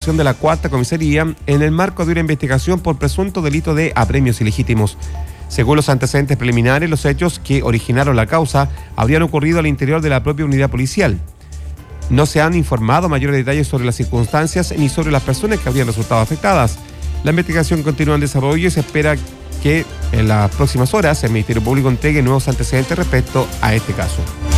dirección de la Cuarta Comisaría en el marco de una investigación por presunto delito de apremios ilegítimos. Según los antecedentes preliminares, los hechos que originaron la causa habrían ocurrido al interior de la propia unidad policial. No se han informado mayores detalles sobre las circunstancias ni sobre las personas que habrían resultado afectadas. La investigación continúa en desarrollo y se espera que en las próximas horas el Ministerio Público entregue nuevos antecedentes respecto a este caso.